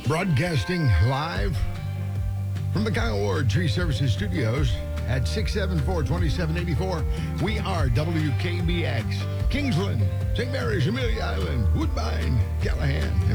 Broadcasting live from the Kyle Ward Tree Services Studios at 674-2784. We are WKBX, Kingsland, St. Mary's, Amelia Island, Woodbine, Callahan,